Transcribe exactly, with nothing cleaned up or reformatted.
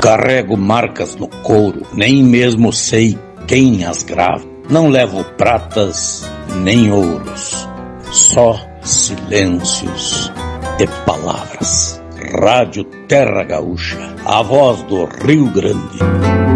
carrego marcas no couro, nem mesmo sei quem as grava. Não levo pratas nem ouros, só silêncios de palavras. Rádio Terra Gaúcha, a voz do Rio Grande.